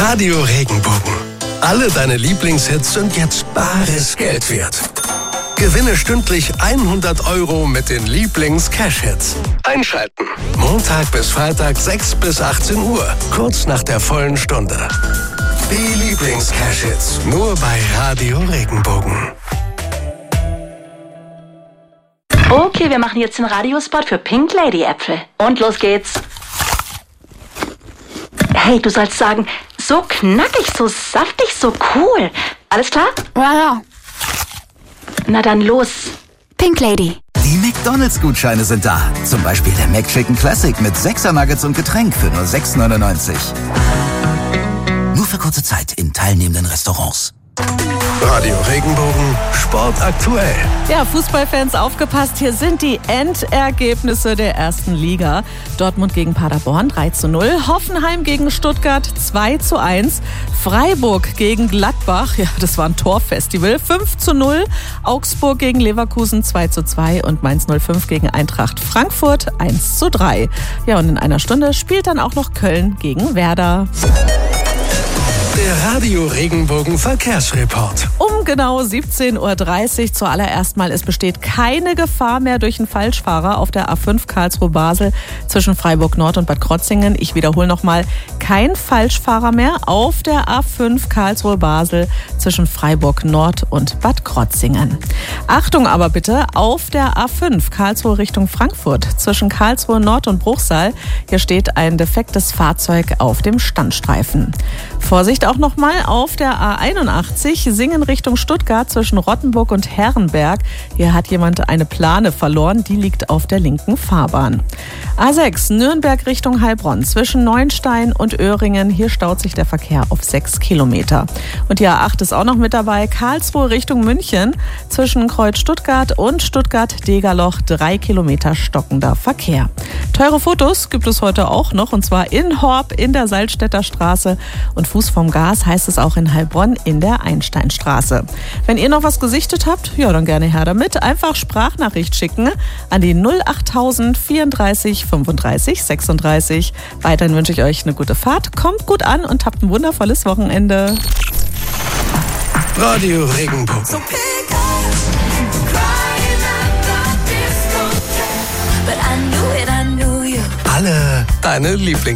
Radio Regenbogen. Alle deine Lieblingshits sind jetzt bares Geld wert. Gewinne stündlich 100 € mit den Lieblings-Cash-Hits. Einschalten. Montag bis Freitag 6 bis 18 Uhr. Kurz nach der vollen Stunde. Die Lieblings-Cash-Hits. Nur bei Radio Regenbogen. Okay, wir machen jetzt den Radiospot für Pink Lady Äpfel. Und los geht's. Hey, du sollst sagen, so knackig, so saftig, so cool. Alles klar? Ja. Na dann los. Pink Lady. Die McDonalds-Gutscheine sind da. Zum Beispiel der McChicken Classic mit 6er Nuggets und Getränk für nur 6,99. Nur für kurze Zeit in teilnehmenden Restaurants. Radio Regenbogen, Sport aktuell. Ja, Fußballfans, aufgepasst, hier sind die Endergebnisse der ersten Liga. Dortmund gegen Paderborn 3:0, Hoffenheim gegen Stuttgart 2:1, Freiburg gegen Gladbach, ja, das war ein Torfestival, 5:0, Augsburg gegen Leverkusen 2:2 und Mainz 05 gegen Eintracht Frankfurt 1:3. Ja, und in einer Stunde spielt dann auch noch Köln gegen Werder. Der Radio Regenbogen Verkehrsreport. Um genau 17:30 Uhr zuallererst mal, es besteht keine Gefahr mehr durch einen Falschfahrer auf der A5 Karlsruhe-Basel zwischen Freiburg Nord und Bad Krotzingen. Ich wiederhole nochmal, kein Falschfahrer mehr auf der A5 Karlsruhe-Basel zwischen Freiburg Nord und Bad Krotzingen. Achtung aber bitte, auf der A5 Karlsruhe Richtung Frankfurt zwischen Karlsruhe Nord und Bruchsal, hier steht ein defektes Fahrzeug auf dem Standstreifen. Vorsicht auch nochmal auf der A81 Singen Richtung Stuttgart zwischen Rottenburg und Herrenberg. Hier hat jemand eine Plane verloren, die liegt auf der linken Fahrbahn. A6 Nürnberg Richtung Heilbronn zwischen Neuenstein und Öhringen. Hier staut sich der Verkehr auf 6 Kilometer. Und die A8 ist auch noch mit dabei. Karlsruhe Richtung München zwischen Kreuz Stuttgart und Stuttgart-Degerloch 3 Kilometer stockender Verkehr. Teure Fotos gibt es heute auch noch, und zwar in Horb in der Salzstädter Straße und Fuß vom Gas heißt es auch in Heilbronn in der Einsteinstraße. Wenn ihr noch was gesichtet habt, ja, dann gerne her damit. Einfach Sprachnachricht schicken an die 08000 34 35 36. Weiterhin wünsche ich euch eine gute Fahrt, kommt gut an und habt ein wundervolles Wochenende. Radio Regenbogen. Alle deine Lieblings